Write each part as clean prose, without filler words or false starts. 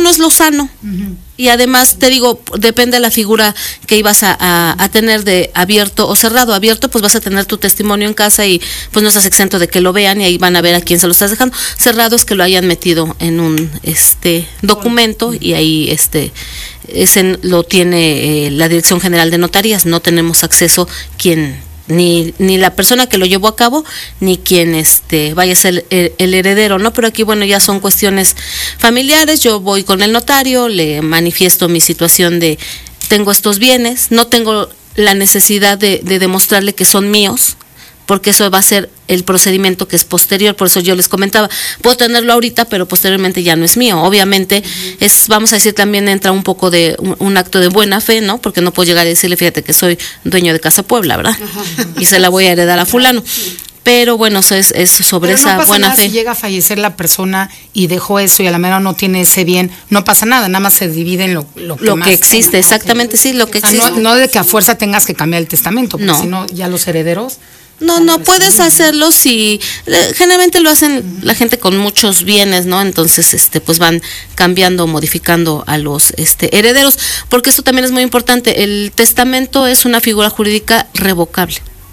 no es lo sano. Y además, te digo, depende de la figura que ibas a tener, de abierto o cerrado. Abierto, pues vas a tener tu testimonio en casa y pues no estás exento de que lo vean y ahí van a ver a quién se lo estás dejando. Cerrado es que lo hayan metido en un documento y ahí ese lo tiene la Dirección General de Notarías. No tenemos acceso ni la persona que lo llevó a cabo, ni quien vaya a ser el heredero, ¿no? Pero aquí, bueno, ya son cuestiones familiares. Yo voy con el notario, le manifiesto mi situación de tengo estos bienes, no tengo la necesidad de demostrarle que son míos, porque eso va a ser el procedimiento que es posterior. Por eso yo les comentaba, puedo tenerlo ahorita, pero posteriormente ya no es mío. Obviamente, vamos a decir, también entra un poco de un acto de buena fe, ¿no? Porque no puedo llegar y decirle, fíjate que soy dueño de Casa Puebla, ¿verdad? Y se la voy a heredar a fulano. Pero bueno, eso es sobre pero no esa pasa buena nada fe. Si llega a fallecer la persona y dejó eso y a la mera no tiene ese bien, no pasa nada, nada más se divide en lo que existe, exactamente, sí, lo que existe. No de que a fuerza tengas que cambiar el testamento, porque No. si no, ya los herederos... No puedes hacerlo si generalmente lo hacen la gente con muchos bienes, ¿no? Entonces, pues van cambiando, modificando a los herederos, porque eso también es muy importante. El testamento es una figura jurídica revocable.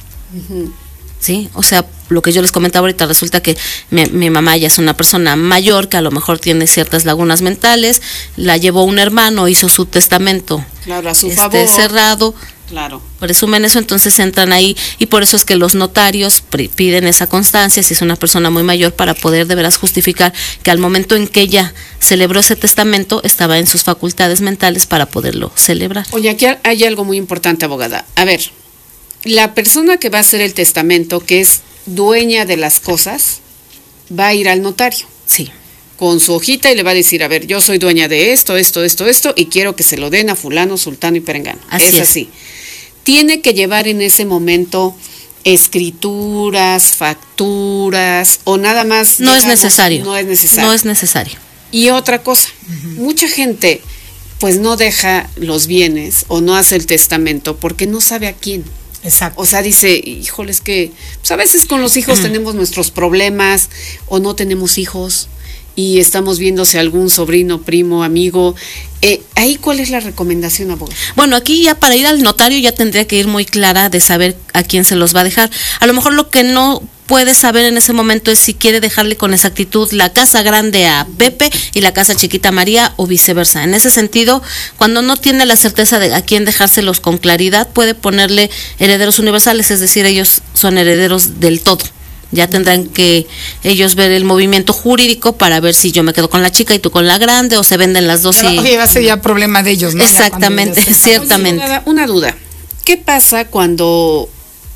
¿Sí? O sea, lo que yo les comentaba ahorita, resulta que mi mamá ya es una persona mayor que a lo mejor tiene ciertas lagunas mentales, la llevó un hermano, hizo su testamento, claro, a su favor, cerrado. Claro. Presumen eso, entonces entran ahí y por eso es que los notarios piden esa constancia, si es una persona muy mayor, para poder de veras justificar que al momento en que ella celebró ese testamento estaba en sus facultades mentales para poderlo celebrar. Oye, aquí hay algo muy importante, abogada. A ver, la persona que va a hacer el testamento, que es dueña de las cosas, va a ir al notario. Sí. Con su hojita y le va a decir, a ver, yo soy dueña de esto, y quiero que se lo den a fulano, sultano y perengano. Es así. Tiene que llevar en ese momento escrituras, facturas, o nada más. No es necesario. No es necesario. No es necesario. Y otra cosa, mucha gente pues no deja los bienes o no hace el testamento porque no sabe a quién. Exacto. O sea, dice, híjole, es que pues a veces con los hijos tenemos nuestros problemas o no tenemos hijos y estamos viendo si algún sobrino, primo, amigo. Ahí, ¿cuál es la recomendación, abogado? Bueno, aquí ya para ir al notario ya tendría que ir muy clara de saber a quién se los va a dejar. A lo mejor lo que no puede saber en ese momento es si quiere dejarle con exactitud la casa grande a Pepe y la casa chiquita a María o viceversa. En ese sentido, cuando no tiene la certeza de a quién dejárselos con claridad, puede ponerle herederos universales, es decir, ellos son herederos del todo. Ya tendrán que ellos ver el movimiento jurídico para ver si yo me quedo con la chica y tú con la grande, o se venden las dos. Oye, va a ser ya problema de ellos, ¿no? Exactamente, ciertamente. Oye, una duda. ¿Qué pasa cuando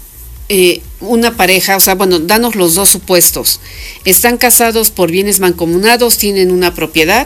una pareja, o sea, bueno, danos los dos supuestos, están casados por bienes mancomunados, tienen una propiedad,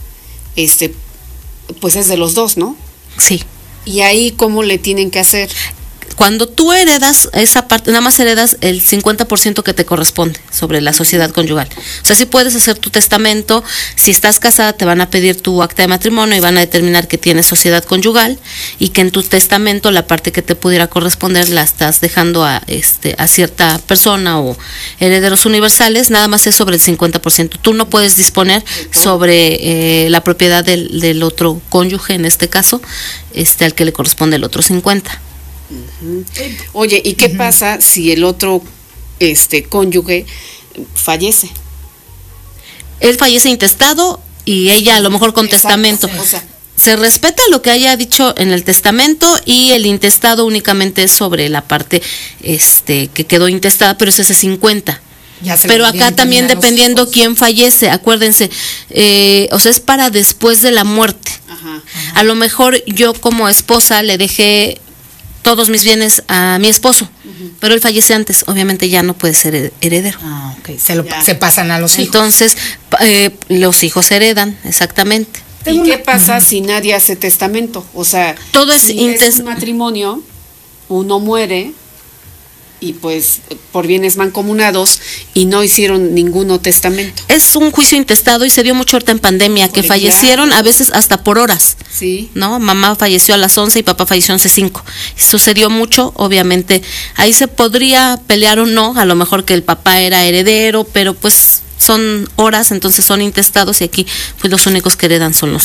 pues es de los dos, ¿no? Sí. ¿Y ahí cómo le tienen que hacer? Cuando tú heredas esa parte, nada más heredas el 50% que te corresponde sobre la sociedad conyugal. O sea, sí puedes hacer tu testamento. Si estás casada, te van a pedir tu acta de matrimonio y van a determinar que tienes sociedad conyugal y que en tu testamento la parte que te pudiera corresponder la estás dejando a cierta persona o herederos universales. Nada más es sobre el 50%. Tú no puedes disponer sobre la propiedad del otro cónyuge, en este caso, al que le corresponde el otro 50%. Oye, ¿y qué pasa si el otro cónyuge fallece? Él fallece intestado y ella a lo mejor con testamento. O sea, se respeta lo que haya dicho en el testamento y el intestado únicamente es sobre la parte que quedó intestada, pero es ese 50%. Pero acá también dependiendo quién fallece, acuérdense, o sea, es para después de la muerte. Ajá. A lo mejor yo como esposa le dejé todos mis bienes a mi esposo, pero él fallece antes, obviamente ya no puede ser heredero. Ah, ok, se pasan a los hijos. Entonces, los hijos heredan, exactamente. ¿Y qué pasa si nadie hace testamento? O sea, todo es si es un matrimonio, uno muere y pues por bienes mancomunados y no hicieron ninguno testamento. Es un juicio intestado y se dio mucho ahorita en pandemia, que fallecieron a veces hasta por horas. Sí. ¿No? Mamá falleció a las 11 y papá falleció a 11:05. Sucedió mucho, obviamente. Ahí se podría pelear o no, a lo mejor que el papá era heredero, pero pues son horas, entonces son intestados y aquí pues los únicos que heredan son los